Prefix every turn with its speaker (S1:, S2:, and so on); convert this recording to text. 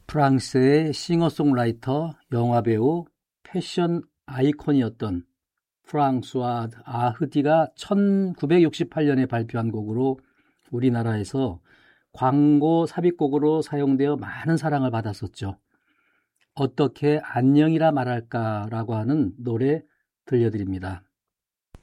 S1: 프랑스의 싱어송라이터, 영화배우, 패션 아이콘이었던 프랑수아 아흐디가 1968년에 발표한 곡으로 우리나라에서 광고 삽입곡으로 사용되어 많은 사랑을 받았었죠. 어떻게 안녕이라 말할까라고 하는 노래 들려드립니다.